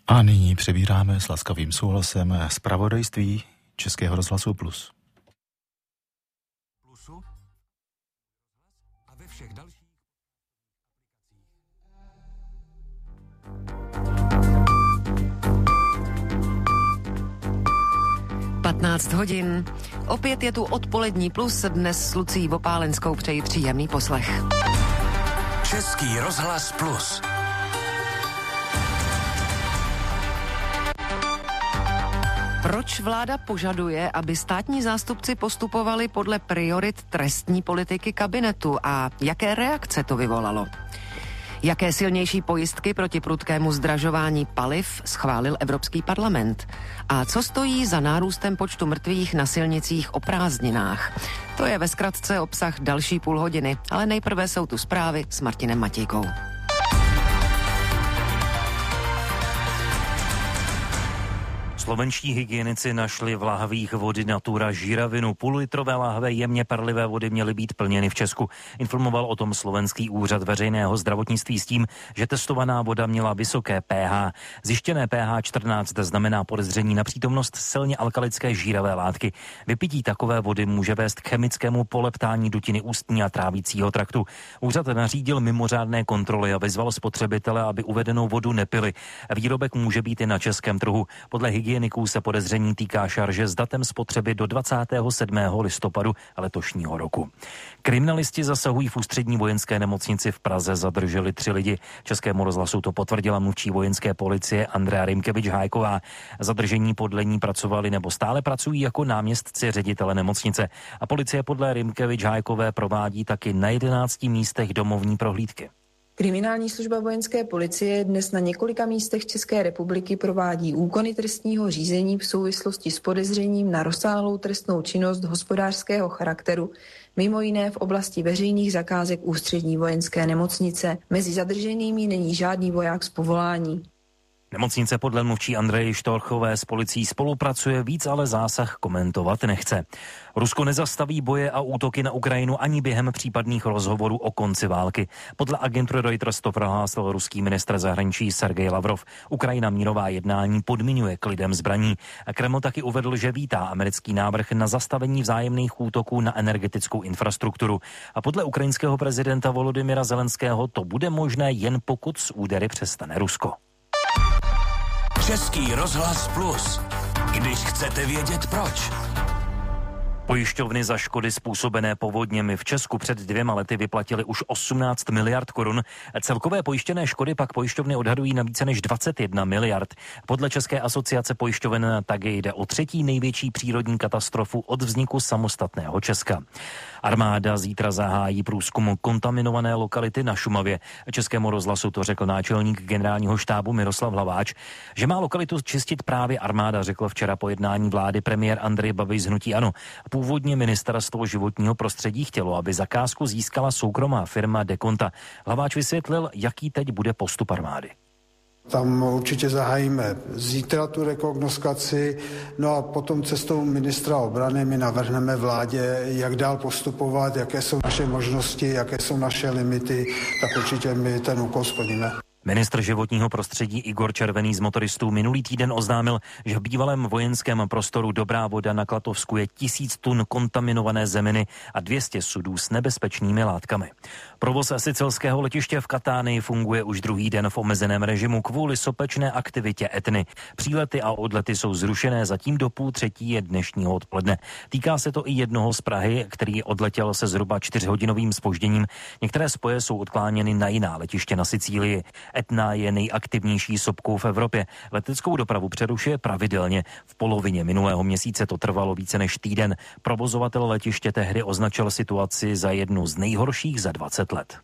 A nyní přebíráme s laskavým souhlasem zpravodajství Českého rozhlasu Plus. A ve všech dalších 15 hodin. Opět je tu odpolední Plus. Dnes s Lucí Vopálenskou přeji příjemný poslech. Český rozhlas Plus. Proč vláda požaduje, aby státní zástupci postupovali podle priorit trestní politiky kabinetu a jaké reakce to vyvolalo? Jaké silnější pojistky proti prudkému zdražování paliv schválil Evropský parlament? A co stojí za nárůstem počtu mrtvých na silnicích o prázdninách? To je ve zkratce obsah další půl hodiny, ale nejprve jsou tu zprávy s Martinem Matějkou. Slovenští hygienici našli v lahvích vody Natura žíravinu. Půllitrové lahve jemně parlivé vody měly být plněny v Česku. Informoval o tom slovenský úřad veřejného zdravotnictví s tím, že testovaná voda měla vysoké pH. Zjištěné pH 14 znamená podezření na přítomnost silně alkalické žíravé látky. Vypití takové vody může vést k chemickému poleptání dutiny ústní a trávicího traktu. Úřad nařídil mimořádné kontroly a vyzval spotřebitele, aby uvedenou vodu nepili. Výrobek může být i na českém trhu. Podle hygieniků se podezření týká šarže s datem spotřeby do 27. listopadu letošního roku. Kriminalisti zasahují v ústřední vojenské nemocnici v Praze, zadrželi 3 lidi. Českému rozhlasu to potvrdila mluvčí vojenské policie Andrea Rimkevič-Hájková. Zadržení podle ní pracovali nebo stále pracují jako náměstci ředitele nemocnice. A policie podle Rimkevič-Hájkové provádí taky na 11 místech domovní prohlídky. Kriminální služba vojenské policie dnes na několika místech České republiky provádí úkony trestního řízení v souvislosti s podezřením na rozsáhlou trestnou činnost hospodářského charakteru, mimo jiné v oblasti veřejných zakázek ústřední vojenské nemocnice. Mezi zadrženými není žádný voják z povolání. Nemocnice podle mluvčí Andreji Štorchové s policií spolupracuje, víc ale zásah komentovat nechce. Rusko nezastaví boje a útoky na Ukrajinu ani během případných rozhovorů o konci války. Podle agentury Reuters to prohlásil ruský ministr zahraničí Sergej Lavrov. Ukrajina mírová jednání podmiňuje klidem zbraní. A Kreml taky uvedl, že vítá americký návrh na zastavení vzájemných útoků na energetickou infrastrukturu. A podle ukrajinského prezidenta Volodymyra Zelenského to bude možné jen pokud s údery přestane Rusko. Český rozhlas Plus. Když chcete vědět proč. Pojišťovny za škody způsobené povodněmi v Česku před 2 lety vyplatily už 18 miliard korun. Celkové pojištěné škody pak pojišťovny odhadují na více než 21 miliard. Podle České asociace pojišťoven tak jde o 3. největší přírodní katastrofu od vzniku samostatného Česka. Armáda zítra zahájí průzkum kontaminované lokality na Šumavě. Českému rozhlasu to řekl náčelník generálního štábu Miroslav Hlaváč. Že má lokalitu čistit právě armáda, řekl včera po jednání vlády premiér Andrej Babiš z hnutí ANO. Původně ministerstvo životního prostředí chtělo, aby zakázku získala soukromá firma Dekonta. Hlaváč vysvětlil, jaký teď bude postup armády. Tam určitě zahájíme zítra tu rekognoskaci, no a potom cestou ministra obrany my navrhneme vládě, jak dál postupovat, jaké jsou naše možnosti, jaké jsou naše limity, tak určitě my ten úkol splníme. Ministr životního prostředí Igor Červený z motoristů minulý týden oznámil, že v bývalém vojenském prostoru Dobrá Voda na Klatovsku je 1000 tun kontaminované zeminy a 200 sudů s nebezpečnými látkami. Provoz sicilského letiště v Katánii funguje už druhý den v omezeném režimu kvůli sopečné aktivitě Etny. Přílety a odlety jsou zrušené zatím do 2:30 dnešního odpoledne. Týká se to i jednoho z Prahy, který odletěl se zhruba 4hodinovým zpožděním. Některé spoje jsou odkláněny na jiná letiště na Sicílii. Etna je nejaktivnější sopkou v Evropě. Leteckou dopravu přerušuje pravidelně. V polovině minulého měsíce to trvalo více než týden. Provozovatel letiště tehdy označil situaci za jednu z nejhorších za 20 let.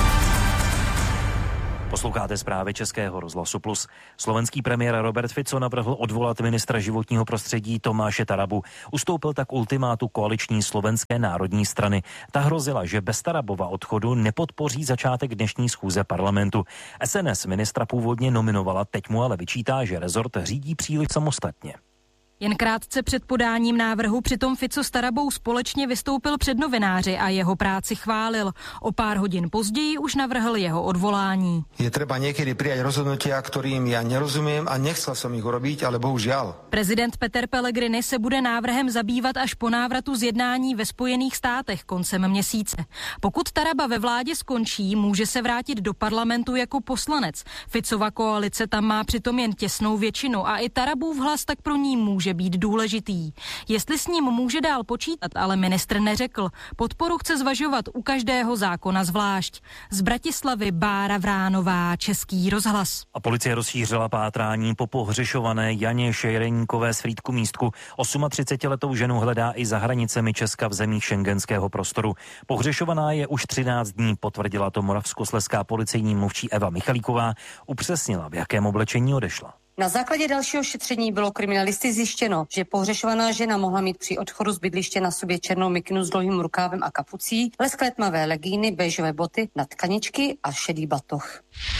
Posloucháte zprávy Českého rozhlasu Plus. Slovenský premiér Robert Fico navrhl odvolat ministra životního prostředí Tomáše Tarabu. Ustoupil tak ultimátu koaliční Slovenské národní strany. Ta hrozila, že bez Tarabova odchodu nepodpoří začátek dnešní schůze parlamentu. SNS ministra původně nominovala, teď mu ale vyčítá, že rezort řídí příliš samostatně. Jen krátce před podáním návrhu přitom Fico s Tarabou společně vystoupil před novináři a jeho práci chválil. O pár hodin později už navrhl jeho odvolání. Je treba niekedy prijať rozhodnutia, ktorým ja nerozumiem a nechcel som ich urobiť, ale bohužiaľ. Prezident Peter Pellegrini se bude návrhem zabývat až po návratu z jednání ve Spojených státech koncem měsíce. Pokud Taraba ve vládě skončí, může se vrátit do parlamentu jako poslanec. Ficova koalice tam má přitom jen těsnou většinu a i Tarabův hlas tak pro ní může být důležitý. Jestli s ním může dál počítat, ale ministr neřekl. Podporu chce zvažovat u každého zákona zvlášť. Z Bratislavy Bára Vránová, Český rozhlas. A policie rozšířila pátrání po pohřešované Janě Šejreníkové z Frýdku-Místku. 38letou ženu hledá i za hranicemi Česka v zemích šengenského prostoru. Pohřešovaná je už 13 dní, potvrdila to moravskoslezská policejní mluvčí Eva Michalíková, upřesnila, v jakém oblečení odešla. Na základě dalšího šetření bylo kriminalisty zjištěno, že pohřešovaná žena mohla mít při odchodu z bydliště na sobě černou mikinu s dlouhým rukávem a kapucí, lesklé tmavé legíny, béžové boty, nadtkaničky a šedý batoh.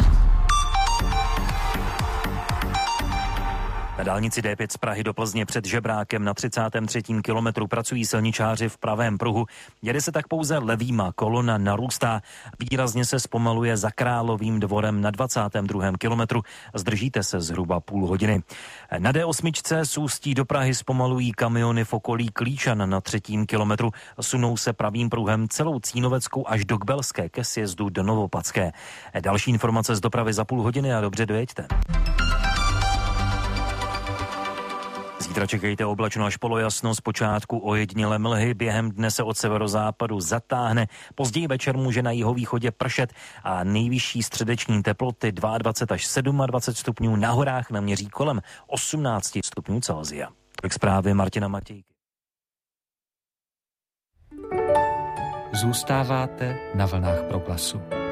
Na dálnici D5 z Prahy do Plzně před Žebrákem na 33. kilometru pracují silničáři v pravém pruhu. Jede se tak pouze levýma, kolona narůstá. Výrazně se zpomaluje za Královým Dvorem na 22. kilometru. Zdržíte se zhruba půl hodiny. Na D8 z Ústí do Prahy zpomalují kamiony v okolí Klíčan na 3. kilometru. Sunou se pravým pruhem celou Cínoveckou až do Kbelské ke sjezdu do Novopatské. Další informace z dopravy za půl hodiny a dobře dojeďte. Zítra čekejte oblačno až polojasno, zpočátku ojedinělé mlhy, během dne se od severozápadu zatáhne, později večer může na jihovýchodě pršet a nejvyšší středeční teploty 22 až 27 stupňů, na horách naměří kolem 18 stupňů Celsia. Tolik zprávy Martina Matějky. Zůstáváte na vlnách Proglasu.